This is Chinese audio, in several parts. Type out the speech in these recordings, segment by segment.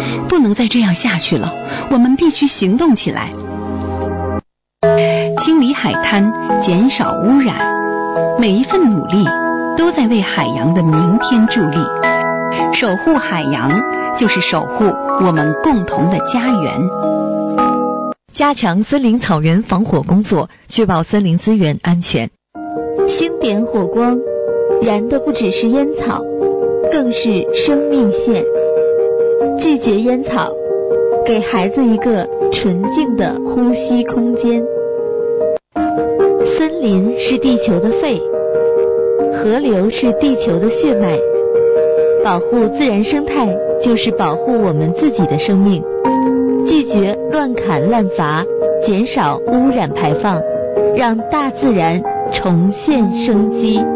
不能再这样下去了，我们必须行动起来。清理海滩，减少污染，每一份努力都在为海洋的明天助力。守护海洋，就是守护我们共同的家园。 加强森林草原防火工作，确保森林资源安全。 星点火光，燃的不只是烟草，更是生命线。拒绝烟草，给孩子一个纯净的呼吸空间。森林是地球的肺，河流是地球的血脉。保护自然生态，就是保护我们自己的生命。拒绝乱砍滥伐，减少污染排放，让大自然重现生机。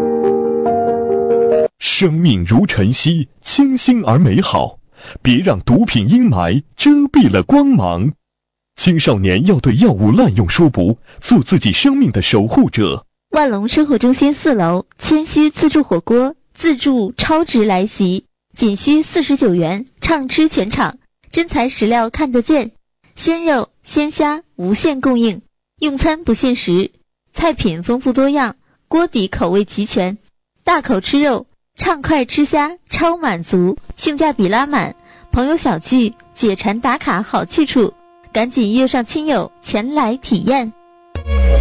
生命如晨曦，清新而美好，别让毒品阴霾遮蔽了光芒。青少年要对药物滥用说不，做自己生命的守护者。 万隆生活中心4楼，谦虚自助火锅，自助超值来袭，仅需49元，畅吃全场，真材实料看得见，鲜肉鲜虾无限供应，用餐不限时，菜品丰富多样，锅底口味齐全，大口吃肉，畅快吃虾，超满足，性价比拉满，朋友小聚解馋打卡好去处，赶紧约上亲友前来体验。